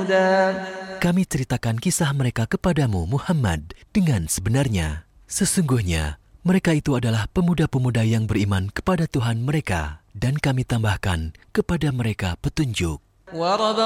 هدى. Kami ceritakan kisah mereka kepadamu, Muhammad, dengan sebenarnya. Sesungguhnya, mereka itu adalah pemuda-pemuda yang beriman kepada Tuhan mereka, dan kami tambahkan kepada mereka petunjuk.